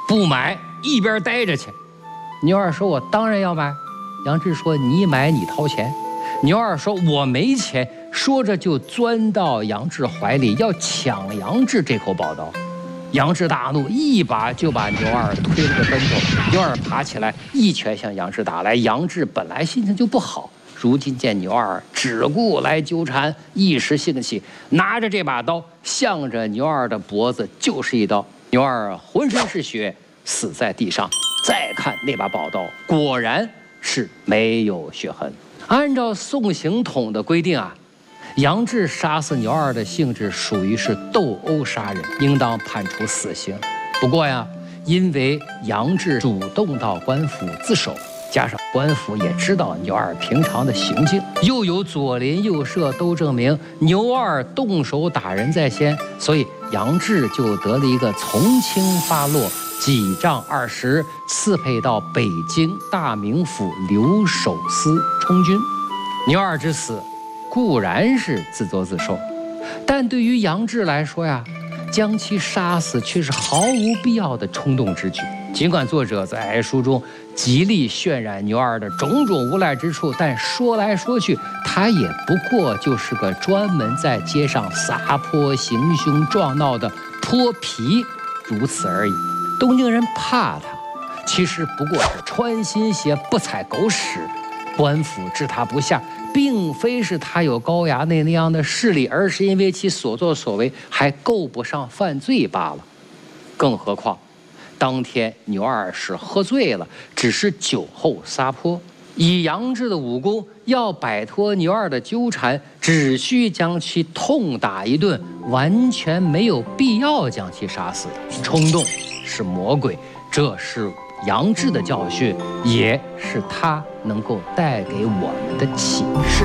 不买，一边待着去。牛二说：“我当然要买。”杨志说：“你买你掏钱。”牛二说：“我没钱。”说着就钻到杨志怀里，要抢杨志这口宝刀。杨志大怒，一把就把牛二推了个跟头。牛二爬起来，一拳向杨志打来。杨志本来心情就不好，如今见牛二只顾来纠缠，一时兴起，拿着这把刀向着牛二的脖子就是一刀。牛二浑身是血，死在地上。再看那把宝刀，果然是没有血痕。按照送刑统的规定啊，杨志杀死牛二的性质属于是斗殴杀人，应当判处死刑。不过呀，因为杨志主动到官府自首，加上官府也知道牛二平常的行径，又有左邻右舍都证明牛二动手打人在先，所以杨志就得了一个从轻发落、几杖20赐配到北京大名府留守司充军。牛二之死固然是自作自受，但对于杨志来说呀，将其杀死却是毫无必要的冲动之举。尽管作者在书中极力渲染牛二的种种无赖之处，但说来说去，他也不过就是个专门在街上撒泼行凶撞闹的泼皮，如此而已。东京人怕他，其实不过是穿新鞋不踩狗屎。官府治他不下，并非是他有高衙内那样的势力，而是因为其所作所为还够不上犯罪罢了。更何况当天牛二是喝醉了，只是酒后撒泼。以杨志的武功，要摆脱牛二的纠缠，只需将其痛打一顿，完全没有必要将其杀死的。冲动是魔鬼，这是杨志的教训，也是他能够带给我们的启示。